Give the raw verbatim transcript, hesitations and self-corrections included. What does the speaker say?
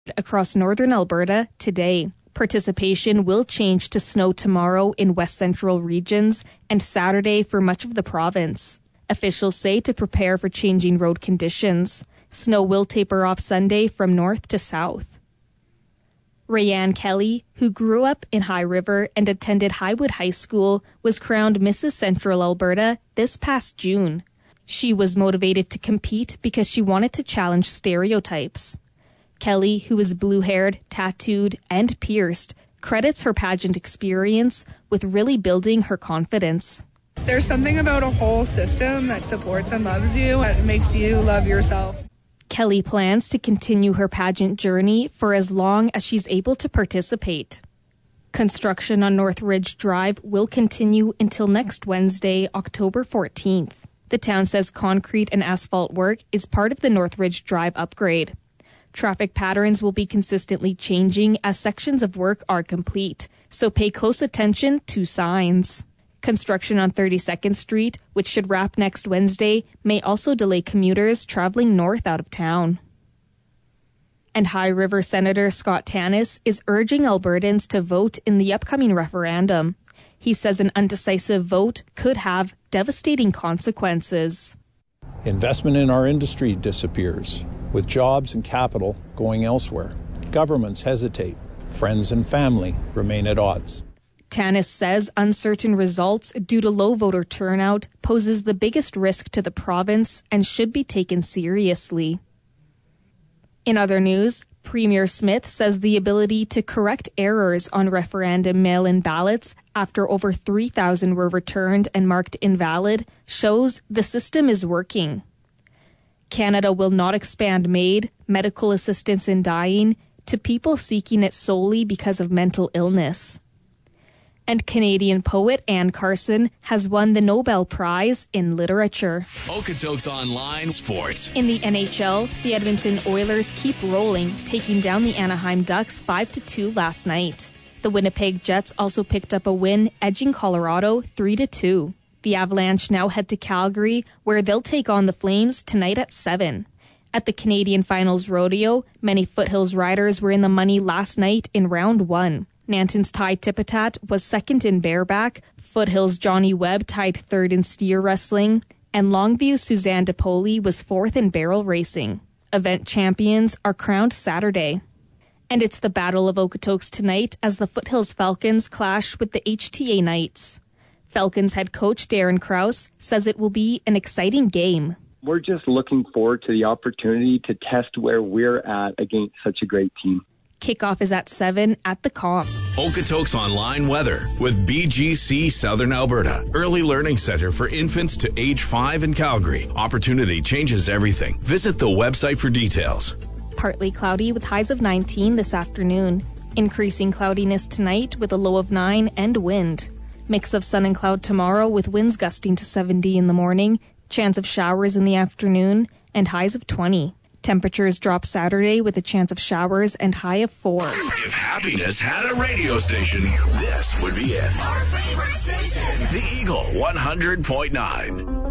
across northern Alberta today. Participation will change to snow tomorrow in west central regions and Saturday for much of the province. Officials say to prepare for changing road conditions. Snow will taper off Sunday from north to south. Rayanne Kelly, who grew up in High River and attended Highwood High School, was crowned Missus Central Alberta this past June. She was motivated to compete because she wanted to challenge stereotypes. Kelly, who is blue-haired, tattooed, and pierced, credits her pageant experience with really building her confidence. There's something about a whole system that supports and loves you that makes you love yourself. Kelly plans to continue her pageant journey for as long as she's able to participate. Construction on North Ridge Drive will continue until next Wednesday, October fourteenth. The town says concrete and asphalt work is part of the North Ridge Drive upgrade. Traffic patterns will be consistently changing as sections of work are complete, so pay close attention to signs. Construction on thirty-second Street, which should wrap next Wednesday, may also delay commuters traveling north out of town. And High River Senator Scott Tannis is urging Albertans to vote in the upcoming referendum. He says an undecisive vote could have devastating consequences. Investment in our industry disappears, with jobs and capital going elsewhere. Governments hesitate. Friends and family remain at odds. Tannis says uncertain results due to low voter turnout poses the biggest risk to the province and should be taken seriously. In other news, Premier Smith says the ability to correct errors on referendum mail-in ballots after over three thousand were returned and marked invalid shows the system is working. Canada will not expand MAID, medical assistance in dying, to people seeking it solely because of mental illness. And Canadian poet Anne Carson has won the Nobel Prize in Literature. Okotoks Online Sports. In the N H L, the Edmonton Oilers keep rolling, taking down the Anaheim Ducks five to two last night. The Winnipeg Jets also picked up a win, edging Colorado three to two. The Avalanche now head to Calgary, where they'll take on the Flames tonight at seven. At the Canadian Finals Rodeo, many Foothills riders were in the money last night in round one. Nanton's Ty Tipitat was second in bareback, Foothills' Johnny Webb tied third in steer wrestling, and Longview's Suzanne DePoli was fourth in barrel racing. Event champions are crowned Saturday. And it's the Battle of Okotoks tonight as the Foothills Falcons clash with the H T A Knights. Falcons head coach Darren Krause says it will be an exciting game. We're just looking forward to the opportunity to test where we're at against such a great team. Kickoff is at seven at the Com. Okotoks Online Weather with B G C Southern Alberta. Early Learning Center for infants to age five in Calgary. Opportunity changes everything. Visit the website for details. Partly cloudy with highs of nineteen this afternoon. Increasing cloudiness tonight with a low of nine and wind. Mix of sun and cloud tomorrow with winds gusting to seventy in the morning. Chance of showers in the afternoon and highs of twenty. Temperatures drop Saturday with a chance of showers and high of four. If happiness had a radio station, this would be it. Our favorite station. The Eagle one hundred point nine.